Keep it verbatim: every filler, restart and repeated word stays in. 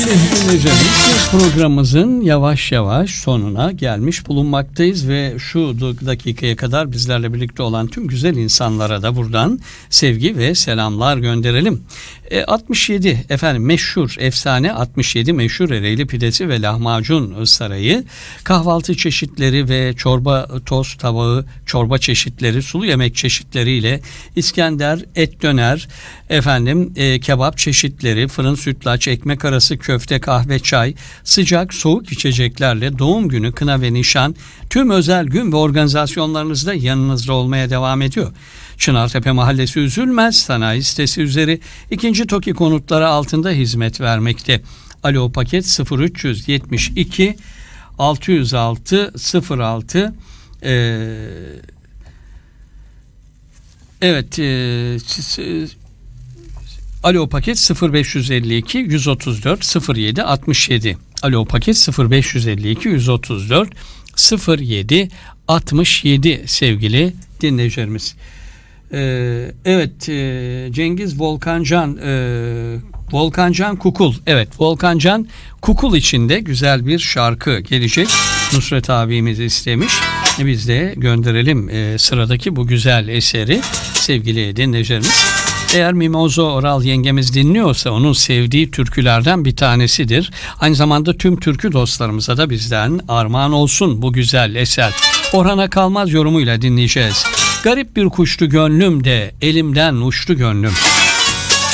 Dinleyicilerimiz, programımızın yavaş yavaş sonuna gelmiş bulunmaktayız ve şu dakikaya kadar bizlerle birlikte olan tüm güzel insanlara da buradan sevgi ve selamlar gönderelim. E, altmış yedi efendim meşhur efsane altmış yedi meşhur Ereğli pidesi ve lahmacun sarayı, kahvaltı çeşitleri ve çorba, tost tabağı, çorba çeşitleri, sulu yemek çeşitleriyle İskender, et döner, efendim e, kebap çeşitleri, fırın sütlaç, ekmek arası, köfte, kahve, çay, sıcak soğuk içeceklerle doğum günü, kına ve nişan, tüm özel gün ve organizasyonlarınızda yanınızda olmaya devam ediyor. Çınartepe Mahallesi Üzülmez Sanayi Sitesi üzeri ikinci TOKİ konutları altında hizmet vermekte. Alo paket sıfır üç yetmiş iki altı yüz altı sıfır altı. ee, evet e, Alo paket sıfır beş yüz elli iki yüz otuz dört sıfır yedi altmış yedi. Alo paket sıfır beş yüz elli iki yüz otuz dört sıfır yedi altmış yedi sevgili dinleyicilerimiz. Ee, evet e, Cengiz Volkancan e, Volkancan Kukul, evet Volkancan Kukul içinde güzel bir şarkı gelecek. Nusret abimiz istemiş. Biz de gönderelim e, sıradaki bu güzel eseri sevgili dinleyicilerimiz. Eğer Mimozo Oral yengemiz dinliyorsa onun sevdiği türkülerden bir tanesidir. Aynı zamanda tüm türkü dostlarımıza da bizden armağan olsun bu güzel eser. Orhan Kalmaz yorumuyla dinleyeceğiz. Garip bir kuştu gönlüm de elimden uçtu gönlüm.